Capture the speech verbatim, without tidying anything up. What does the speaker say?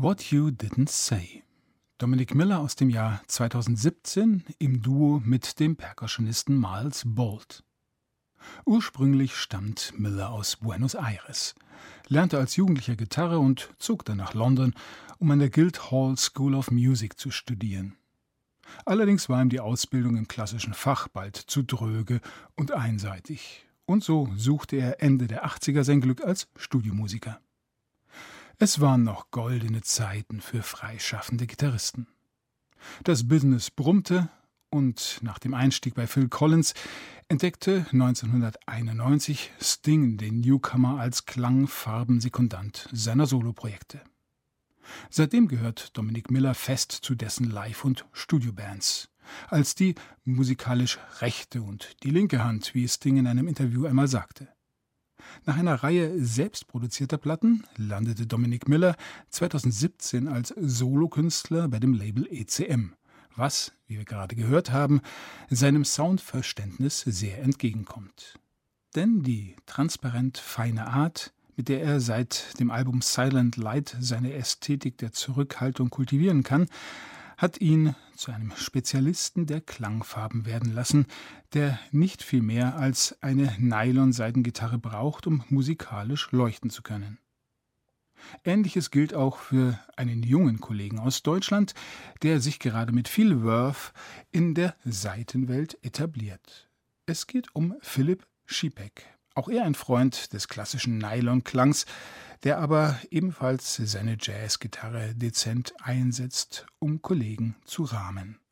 What You Didn't Say. Dominic Miller aus dem Jahr zweitausendsiebzehn im Duo mit dem Percussionisten Miles Bolt. Ursprünglich stammt Miller aus Buenos Aires, lernte als Jugendlicher Gitarre und zog dann nach London, um an der Guildhall School of Music zu studieren. Allerdings war ihm die Ausbildung im klassischen Fach bald zu dröge und einseitig. Und so suchte er Ende der achtziger sein Glück als Studiomusiker. Es waren noch goldene Zeiten für freischaffende Gitarristen. Das Business brummte und nach dem Einstieg bei Phil Collins entdeckte neunzehnhunderteinundneunzig Sting den Newcomer als Klangfarbensekundant seiner Soloprojekte. Seitdem gehört Dominic Miller fest zu dessen Live- und Studiobands, als die musikalisch rechte und die linke Hand, wie Sting in einem Interview einmal sagte. Nach einer Reihe selbstproduzierter Platten landete Dominic Miller zweitausendsiebzehn als Solokünstler bei dem Label E C M, was, wie wir gerade gehört haben, seinem Soundverständnis sehr entgegenkommt. Denn die transparent feine Art, mit der er seit dem Album Silent Light seine Ästhetik der Zurückhaltung kultivieren kann, hat ihn zu einem Spezialisten der Klangfarben werden lassen, der nicht viel mehr als eine Nylon-Seitengitarre braucht, um musikalisch leuchten zu können. Ähnliches gilt auch für einen jungen Kollegen aus Deutschland, der sich gerade mit viel Verve in der Saitenwelt etabliert. Es geht um Philipp Schipek. Auch er ein Freund des klassischen Nylon-Klangs, der aber ebenfalls seine Jazzgitarre dezent einsetzt, um Kollegen zu rahmen.